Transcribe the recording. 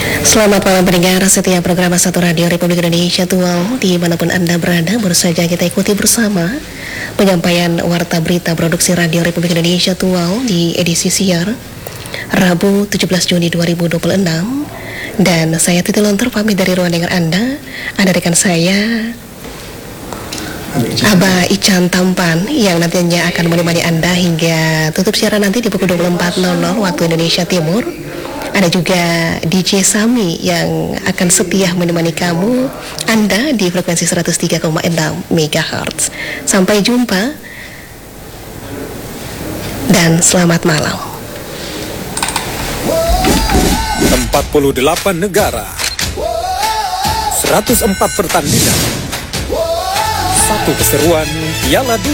Selamat malam pendengar setiap program Satu Radio Republik Indonesia Tuau, dimanapun Anda berada, baru saja kita ikuti bersama penyampaian warta berita produksi Radio Republik Indonesia Tuau di edisi siar Rabu 17 Juni 2026. Dan saya Titi Lontor pamit dari ruang dengar Anda rekan saya Aba Ican Tampan yang nantinya akan menemani Anda hingga tutup siaran nanti di pukul 24.00 waktu Indonesia Timur. Ada juga DJ Sami yang akan setia menemani Anda di frekuensi 103,6 MHz. Sampai jumpa dan selamat malam. 48 negara, 104 pertandingan, satu keseruan Piala Dunia.